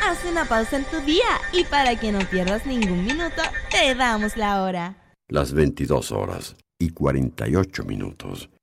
Haz una pausa en tu día y para que no pierdas ningún minuto, te damos la hora. Las 22 horas y 48 minutos.